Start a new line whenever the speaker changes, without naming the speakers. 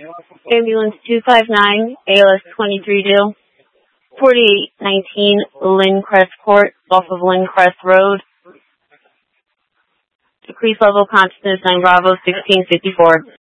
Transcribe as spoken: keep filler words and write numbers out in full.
Ambulance two five nine, A L S twenty-three due, forty-eight nineteen Lynncrest Court, off of Lynncrest Road. Decreased level consciousness, nine Bravo, sixteen fifty-four.